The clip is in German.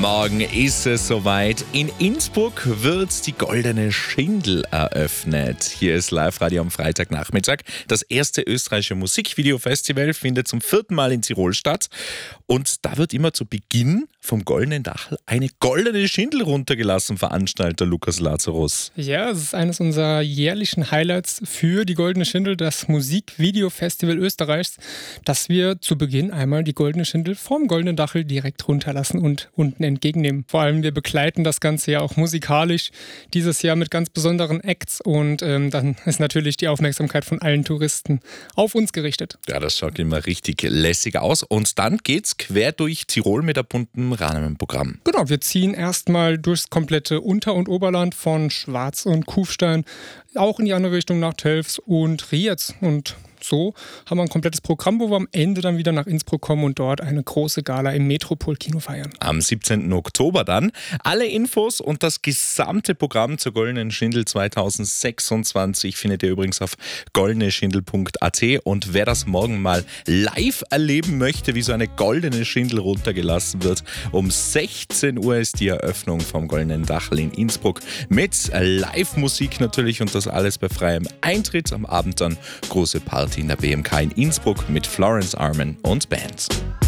Morgen ist es soweit. In Innsbruck wird die Goldene Schindel eröffnet. Hier ist Live-Radio am Freitagnachmittag. Das erste österreichische Musikvideofestival findet zum 4. Mal in Tirol statt. Und da wird immer zu Beginn vom Goldenen Dachl eine goldene Schindel runtergelassen, Veranstalter Lukas Lazarus. Ja, es ist eines unserer jährlichen Highlights für die Goldene Schindel, das Musikvideofestival Österreichs, dass wir zu Beginn einmal die Goldene Schindel vom Goldenen Dachl direkt runterlassen und unten entgegennehmen. Vor allem wir begleiten das Ganze ja auch musikalisch dieses Jahr mit ganz besonderen Acts und dann ist natürlich die Aufmerksamkeit von allen Touristen auf uns gerichtet. Ja, das schaut immer richtig lässig aus. Und dann geht's quer durch Tirol mit einem bunten Rahmenprogramm. Genau, wir ziehen erstmal durchs komplette Unter- und Oberland von Schwarz und Kufstein, auch in die andere Richtung nach Telfs und Rietz. Und so haben wir ein komplettes Programm, wo wir am Ende dann wieder nach Innsbruck kommen und dort eine große Gala im Metropol-Kino feiern. Am 17. Oktober dann. Alle Infos und das gesamte Programm zur Goldenen Schindel 2026 findet ihr übrigens auf goldeneschindel.at. Und wer das morgen mal live erleben möchte, wie so eine goldene Schindel runtergelassen wird, um 16 Uhr ist die Eröffnung vom Goldenen Dachl in Innsbruck mit Live-Musik natürlich und das alles bei freiem Eintritt. Am Abend dann große Party in der BMK in Innsbruck mit Florence Armen und Band.